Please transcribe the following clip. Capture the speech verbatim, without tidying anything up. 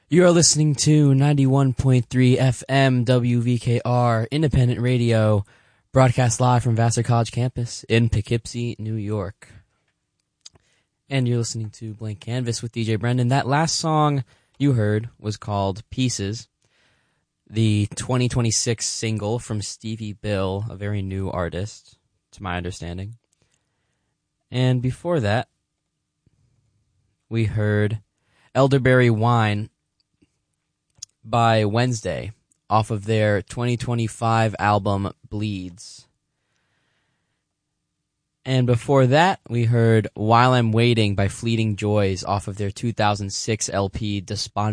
You are listening to ninety-one point three F M W V K R, independent radio, broadcast live from Vassar College campus in Poughkeepsie, New York. And you're listening to Blank Canvas with D J Brendan. That last song you heard was called Pieces, the twenty twenty-six single from Stevie Bill, a very new artist, to my understanding. And before that, we heard Elderberry Wine by Wednesday off of their twenty twenty-five album Bleeds. And before that, we heard While I'm Waiting by Fleeting Joys off of their two thousand six L P Despond